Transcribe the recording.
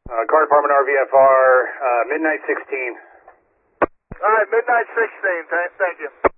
Car Department RVFR, midnight 16. All right, midnight 16. Thank you.